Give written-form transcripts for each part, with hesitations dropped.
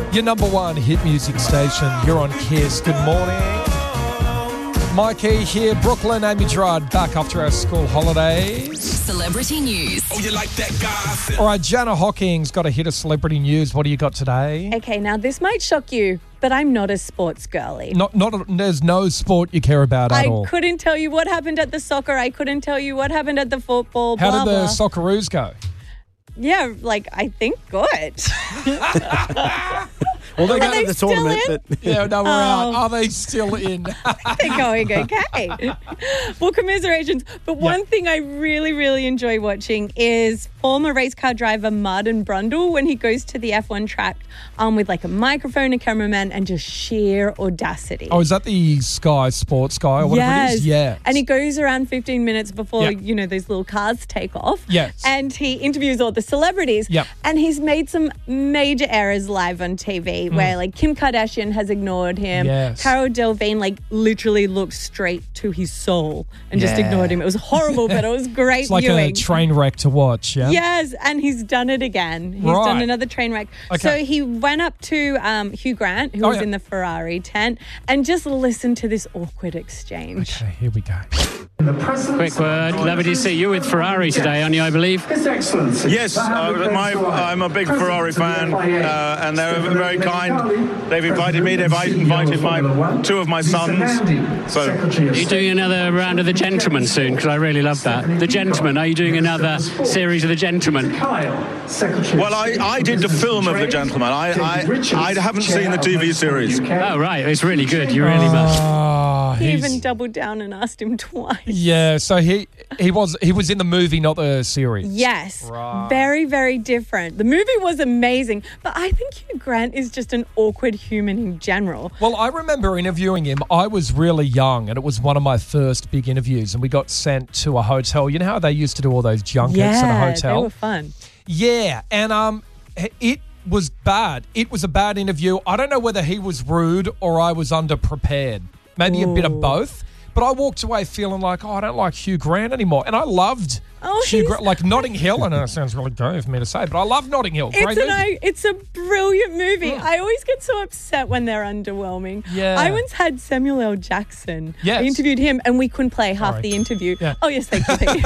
Your number one hit music station. You're on Kiss. Good morning. Mikey here, Brooklyn, Amy Gerard back after our school holidays. Celebrity news. Oh, you like that gossip? All right, Jana Hocking's got a hit of celebrity news. What do you got today? Okay, now this might shock you, but I'm not a sports girly. There's no sport you care about at all. I couldn't tell you what happened at the soccer. I couldn't tell you what happened at the football. How blah, did the blah. Socceroos go? Yeah, I think good. Well, they Are got they to the still tournament, in? but Yeah, no, we're out. Are they still in? They're going okay. Well, commiserations. But one thing I really, really enjoy watching is former race car driver Martin Brundle when he goes to the F1 track with a microphone, a cameraman, and just sheer audacity. Oh, is that the Sky Sports guy or whatever it is? Yeah. And he goes around 15 minutes before, Yeah. those little cars take off. Yes. And he interviews all the celebrities. Yep. And he's made some major errors live on TV where Kim Kardashian has ignored him. Yes. Cara Delevingne literally looked straight to his soul and just ignored him. It was horrible, but it was great It's like viewing. a train wreck to watch, yeah? Yes, and he's done it again. He's Right. done another train wreck. Okay. So he went up to Hugh Grant, who was yeah. in the Ferrari tent, and just listened to this awkward exchange. Okay, here we go. Quick word. Lovely to see you with Ferrari today, aren't you, I believe? Yes, I'm a big Ferrari fan, and they're very kind. They've invited me. They've invited two of my sons. So, Are you doing another round of The Gentleman soon? Because I really love that. The Gentleman. Are you doing another series of The Gentleman? well, I did the film of The Gentleman. I haven't seen the TV series. Oh, right. It's really good. You really must. He He's- even doubled down and asked him twice. Yeah, so he was in the movie, not the series. Yes. Right. Very, very different. The movie was amazing, but I think Hugh Grant is just an awkward human in general. Well, I remember interviewing him. I was really young, and it was one of my first big interviews, and we got sent to a hotel. You know how they used to do all those junkets in a hotel? they were fun. Yeah, and it was bad. It was a bad interview. I don't know whether he was rude or I was underprepared. Maybe a bit of both. But I walked away feeling like, I don't like Hugh Grant anymore. And I loved Hugh Grant, like Notting Hill. I know it sounds really gay for me to say, but I love Notting Hill. Great movie. It's a brilliant movie. I always get so upset when they're underwhelming. Yeah. I once had Samuel L. Jackson. Yes. I interviewed him and we couldn't play half Sorry. the interview. Yeah. Oh, yes, thank you.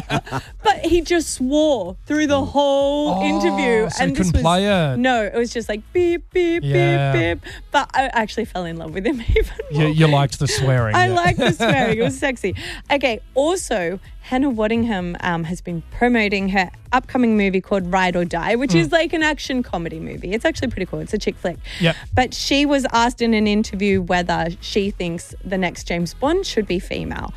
But he just swore through the whole interview. so he couldn't play it. No, it was just like beep, beep, Yeah. beep, beep. But I actually fell in love with him even more. You liked the swearing. I yeah. like the swearing. It was sexy. Okay, also, Hannah Waddingham has been promoting her upcoming movie called Ride or Die, which is like an action comedy movie. It's actually pretty cool. It's a chick flick. Yep. But she was asked in an interview whether she thinks the next James Bond should be female.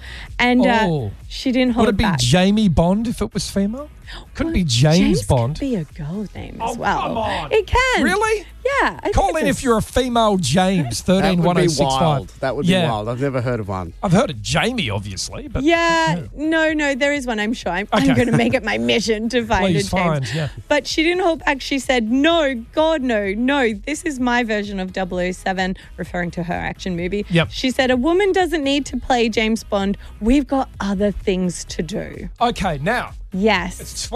And she didn't hold Would it be back. Jamie Bond if it was female? Couldn't be James Bond. Could be a girl name as Oh, well. come on. It can. Really? Yeah. I Call think in it's if you're a female James, that would be 131065. wild. That would be wild. I've never heard of one. I've heard of Jamie, obviously, but No, there is one, I'm sure. I'm Okay. going to make it my mission to find Please a James. find, yeah. But she didn't hold back. She said, no, God, no, this is my version of 007, referring to her action movie. Yep. She said, a woman doesn't need to play James Bond. We've got other things to do. Okay, now, Yes. it's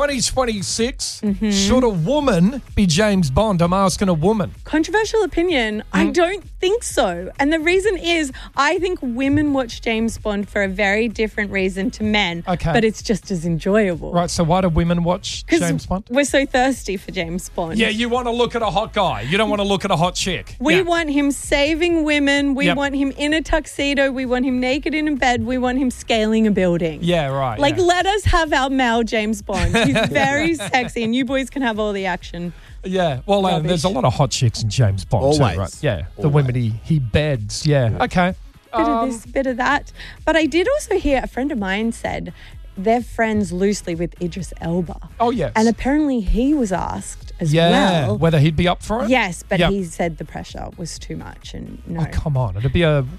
2026. Mm-hmm. Should a woman be James Bond? I'm asking a woman. Controversial opinion. I don't think so. And the reason is I think women watch James Bond for a very different reason to men. Okay. But it's just as enjoyable. Right, so why do women watch James Because Bond? we're so thirsty for James Bond. Yeah, you want to look at a hot guy. You don't want to look at a hot chick. We Yeah. want him saving women. We Yep. want him in a tuxedo. We want him naked in a bed. We want him scaling a building. Yeah, right. Like, yeah. let us have our male James Bond. He's very sexy, and you boys can have all the action. Yeah, well, there's a lot of hot chicks in James Bond too, Always. right? Yeah, the women he beds. Yeah, okay. Bit of this, bit of that. But I did also hear a friend of mine said they're friends loosely with Idris Elba. Oh, yes. And apparently he was asked as Yeah, well. whether he'd be up for it? Yes, but Yep. he said the pressure was too much and no. Oh, come on. It'd be a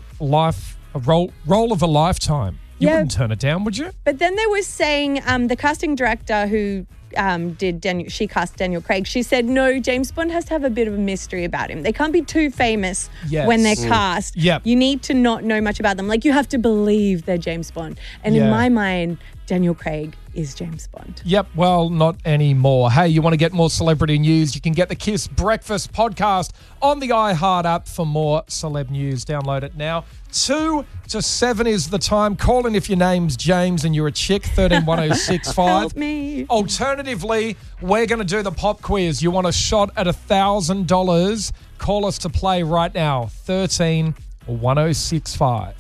role of a lifetime. You Yeah. wouldn't turn it down, would you? But then they were saying the casting director who she cast Daniel Craig. She said, no, James Bond has to have a bit of a mystery about him. They can't be too famous Yes. when they're cast. Yep. You need to not know much about them. Like, you have to believe they're James Bond. And in Yeah. my mind, Daniel Craig is James Bond. Yep, well, not anymore. Hey, you want to get more celebrity news? You can get the Kiss Breakfast podcast on the iHeart app for more celeb news. Download it now. 2 to 7 is the time. Call in if your name's James and you're a chick, 131065. Help me. Alternatively, we're going to do the pop quiz. You want a shot at $1,000? Call us to play right now, 131065.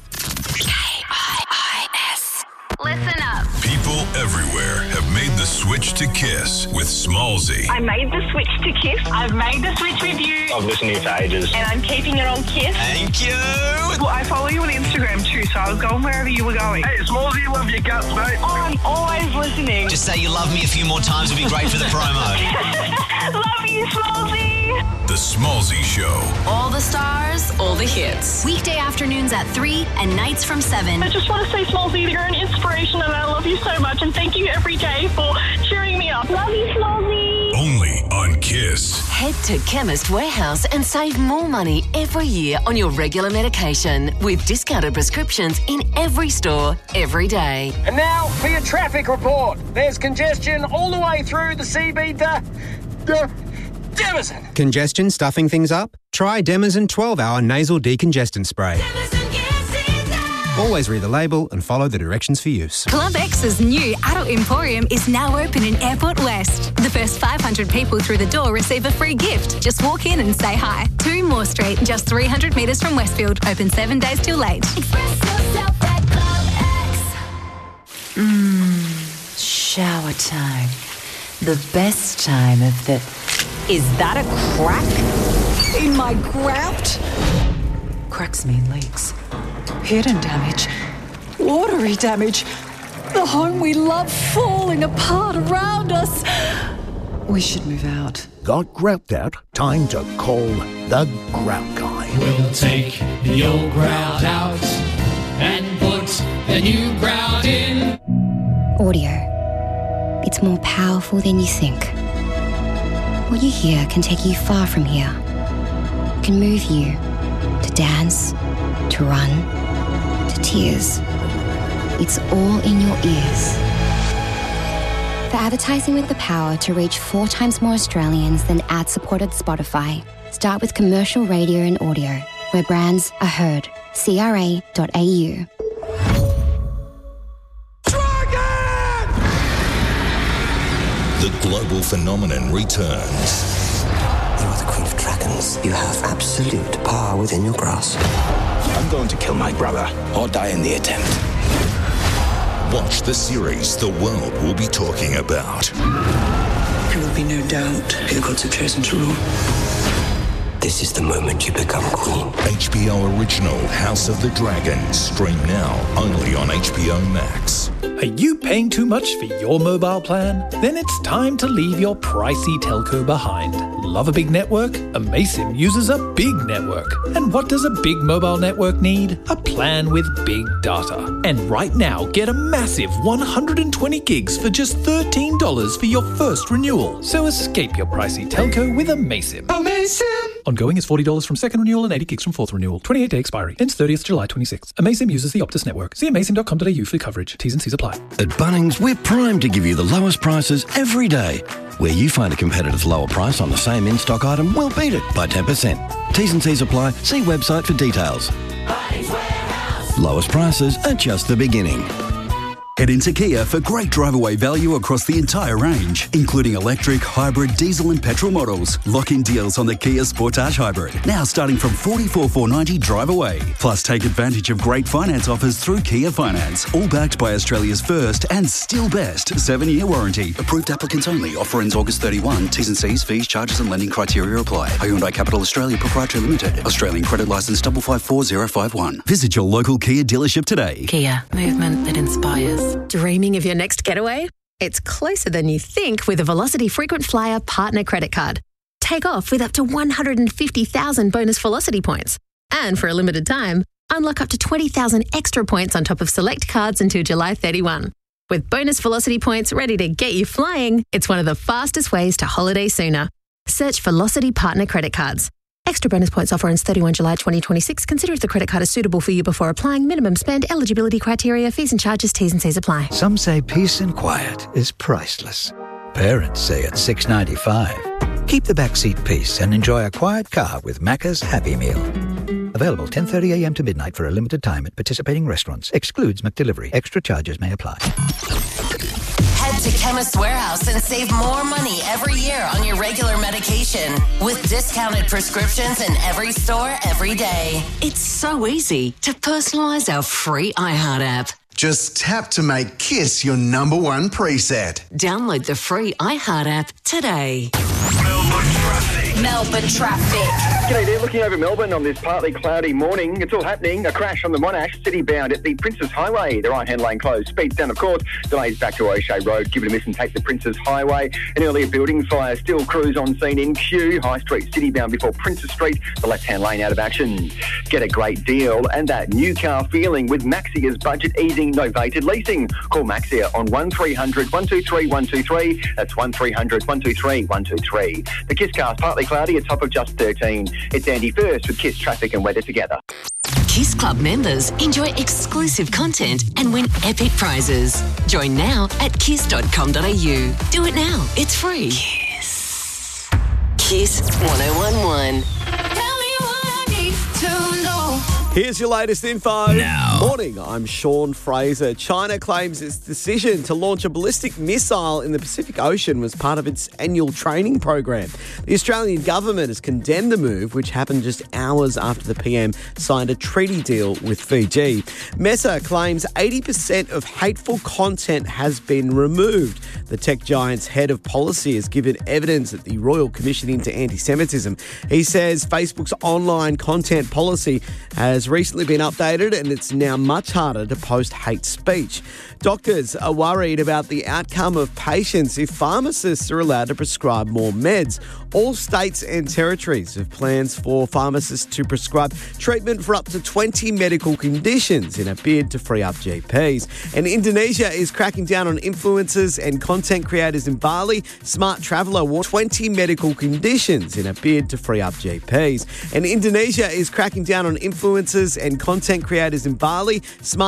KIIS. Listen up. People everywhere have made the switch to Kiss with Smallzy. I made the switch to Kiss. I've made the switch with you. I've listened to you for ages. And I'm keeping it on Kiss. Thank you. Well, I follow you on Instagram too, so I was going wherever you were going. Hey, Smallzy, love your guts, mate. Oh, I'm always listening. Just say you love me a few more times would be great for the promo. Love you, Smallzy. The Smallzy Show. All the stars, all the hits. Weekday afternoons at 3 and nights from 7. I just want to say, Smallzy, that you're an inspiration and I love you so much. And thank you every day for cheering me up. Love you, Smallzy. Only on Kiss. Head to Chemist Warehouse and save more money every year on your regular medication with discounted prescriptions in every store, every day. And now for your traffic report. There's congestion all the way through the CB to Demison. Congestion stuffing things up? Try Demison 12-hour nasal decongestant spray. Always read the label and follow the directions for use. Club X's new adult emporium is now open in Airport West. The first 500 people through the door receive a free gift. Just walk in and say hi. 2 Moore Street, just 300 metres from Westfield. Open 7 days till late. Express yourself at Club X. Shower time. The best time of the... Is that a crack in my grout? Cracks mean leaks. Hidden damage. Watery damage. The home we love falling apart around us. We should move out. Got grout out? Time to call the Grout Guy. We'll take the old grout out and put the new grout in. Audio. It's more powerful than you think. What you hear can take you far from here. It can move you to dance, to run, to tears. It's all in your ears. For advertising with the power to reach 4 times more Australians than ad-supported Spotify, start with commercial radio and audio, where brands are heard. CRA.au. The global phenomenon returns. You are the Queen of Dragons. You have absolute power within your grasp. I'm going to kill my brother or die in the attempt. Watch the series the world will be talking about. There will be no doubt who the gods have chosen to rule. This is the moment you become queen. HBO original House of the Dragon. Stream now only on HBO Max. Are you paying too much for your mobile plan? Then it's time to leave your pricey telco behind. Love a big network? Amaysim uses a big network. And what does a big mobile network need? A plan with big data. And right now, get a massive 120 gigs for just $13 for your first renewal. So escape your pricey telco with Amaysim. Amaysim! Ongoing is $40 from second renewal and 80 gigs from fourth renewal. 28-day expiry. Ends 30th July 26. Amaysim uses the Optus network. See amaysim.com.au for coverage. T's and C's apply. At Bunnings, we're primed to give you the lowest prices every day. Where you find a competitor's lower price on the same in-stock item, we'll beat it by 10%. T's and C's apply. See website for details. Lowest prices are just the beginning. Head into Kia for great drive-away value across the entire range, including electric, hybrid, diesel and petrol models. Lock-in deals on the Kia Sportage Hybrid, now starting from $44,490 drive-away. Plus, take advantage of great finance offers through Kia Finance, all backed by Australia's first and still best 7-year warranty. Approved applicants only. Offer ends August 31. T's and C's, fees, charges and lending criteria apply. Hyundai Capital Australia Proprietary Limited. Australian credit licence 554051. Visit your local Kia dealership today. Kia, movement that inspires. Dreaming of your next getaway? It's closer than you think with a Velocity Frequent Flyer Partner Credit Card. Take off with up to 150,000 bonus Velocity points. And for a limited time, unlock up to 20,000 extra points on top of select cards until July 31. With bonus Velocity points ready to get you flying, it's one of the fastest ways to holiday sooner. Search Velocity Partner Credit Cards. Extra bonus points offer ends 31 July 2026. Consider if the credit card is suitable for you before applying. Minimum spend, eligibility criteria, fees and charges, T's and C's apply. Some say peace and quiet is priceless. Parents say it's $6.95. Keep the backseat peace and enjoy a quiet car with Macca's Happy Meal. Available 10:30 a.m. to midnight for a limited time at participating restaurants. Excludes McDelivery. Extra charges may apply. Head to Chemist Warehouse and save more money every year on your regular medication with discounted prescriptions in every store every day. It's so easy to personalise our free iHeart app. Just tap to make KISS your number one preset. Download the free iHeart app today. Melbourne traffic. G'day there, looking over Melbourne on this partly cloudy morning. It's all happening. A crash on the Monash, city bound at the Princes Highway. The right-hand lane closed. Speeds down, of course. Delays back to O'Shea Road. Give it a miss and take the Princes Highway. An earlier building fire. Still crews on scene in Kew. High Street, city bound before Princes Street. The left-hand lane out of action. Get a great deal and that new car feeling with Maxia's budget easing novated leasing. Call Maxia on 1300 123 123. That's 1300 123 123. The KISS car's partly cloudy, a top of just 13. It's Andy First with KISS traffic and weather together. KISS Club members enjoy exclusive content and win epic prizes. Join now at kiss.com.au. Do it now. It's free. KISS 1011. Here's your latest info. Now. Morning, I'm Sean Fraser. China claims its decision to launch a ballistic missile in the Pacific Ocean was part of its annual training program. The Australian government has condemned the move, which happened just hours after the PM signed a treaty deal with Fiji. Meta claims 80% of hateful content has been removed. The tech giant's head of policy has given evidence at the Royal Commission into Anti-Semitism. He says Facebook's online content policy has recently been updated and it's now much harder to post hate speech. Doctors are worried about the outcome of patients if pharmacists are allowed to prescribe more meds. All states and territories have plans for pharmacists to prescribe treatment for up to 20 medical conditions in a bid to free up GPs. And Indonesia is cracking down on influencers and content creators in Bali. Smart Traveller warned 20 medical conditions in a bid to free up GPs. And Indonesia is cracking down on influencers and content creators in Bali. Smart